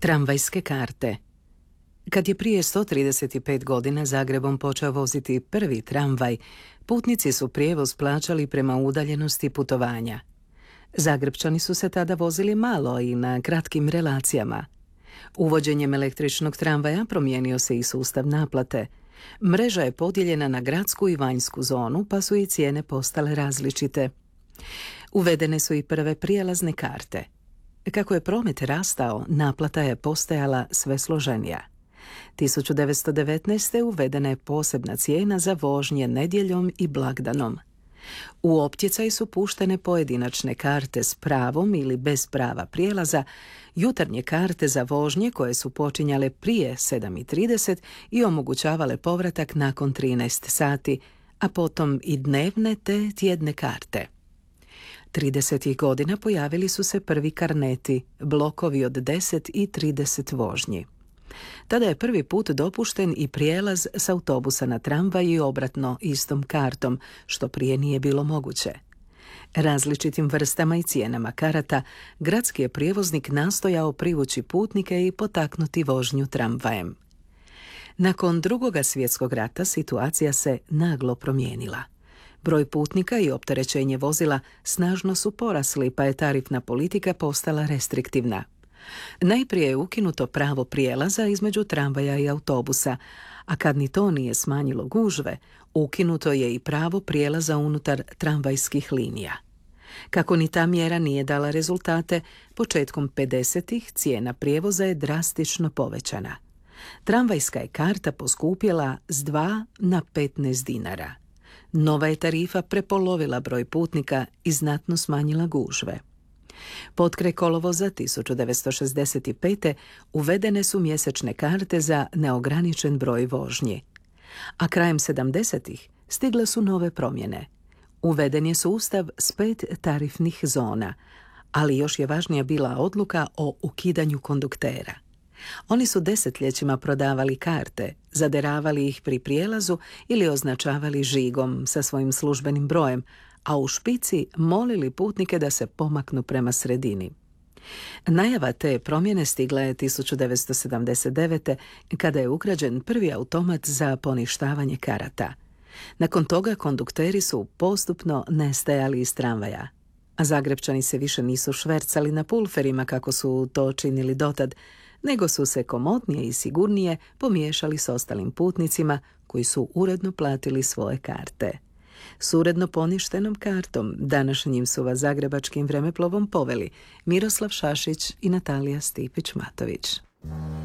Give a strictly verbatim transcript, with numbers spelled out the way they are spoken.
Tramvajske karte. Kad je prije sto trideset pet godina Zagrebom počeo voziti prvi tramvaj, putnici su prijevoz plaćali prema udaljenosti putovanja. Zagrebčani su se tada vozili malo i na kratkim relacijama. Uvođenjem električnog tramvaja promijenio se i sustav naplate. Mreža je podijeljena na gradsku i vanjsku zonu, pa su i cijene postale različite. Uvedene su i prve prijelazne karte. Kako je promet rastao, naplata je postajala sve složenija. tisuću devetsto devetnaeste. uvedena je posebna cijena za vožnje nedjeljom i blagdanom. U optjecaj su puštene pojedinačne karte s pravom ili bez prava prijelaza, jutarnje karte za vožnje koje su počinjale prije sedam i trideset i omogućavale povratak nakon trinaest sati, a potom i dnevne te tjedne karte. tridesetih godina pojavili su se prvi karneti, blokovi od deset i trideset vožnji. Tada je prvi put dopušten i prijelaz s autobusa na tramvaj i obratno istom kartom, što prije nije bilo moguće. Različitim vrstama i cijenama karata, gradski je prijevoznik nastojao privući putnike i potaknuti vožnju tramvajem. Nakon Drugoga svjetskog rata situacija se naglo promijenila. Broj putnika i opterećenje vozila snažno su porasli, pa je tarifna politika postala restriktivna. Najprije je ukinuto pravo prijelaza između tramvaja i autobusa, a kad ni to nije smanjilo gužve, ukinuto je i pravo prijelaza unutar tramvajskih linija. Kako ni ta mjera nije dala rezultate, početkom pedesetih cijena prijevoza je drastično povećana. Tramvajska je karta poskupjela s dva na petnaest dinara. Nova je tarifa prepolovila broj putnika i znatno smanjila gužve. Potkraj kolovoza tisuću devetsto šezdeset pete. uvedene su mjesečne karte za neograničen broj vožnji. A krajem sedamdesetih stigle su nove promjene. Uveden je sustav s pet tarifnih zona, ali još je važnija bila odluka o ukidanju konduktera. Oni su desetljećima prodavali karte, zaderavali ih pri prijelazu ili označavali žigom sa svojim službenim brojem, a u špici molili putnike da se pomaknu prema sredini. Najava te promjene stigla je tisuću devetsto sedamdeset devete. kada je ugrađen prvi automat za poništavanje karata. Nakon toga kondukteri su postupno nestajali iz tramvaja. A Zagrebčani se više nisu švercali na pulferima kako su to činili dotad, nego su se komotnije i sigurnije pomiješali s ostalim putnicima koji su uredno platili svoje karte. S uredno poništenom kartom današnjim su vas zagrebačkim vremeplovom poveli Miroslav Šašić i Natalija Stipić-Matović.